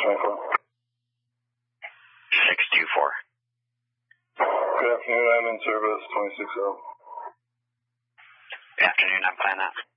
624. Good afternoon, I'm in service, 260. Good afternoon, I'm Plan that.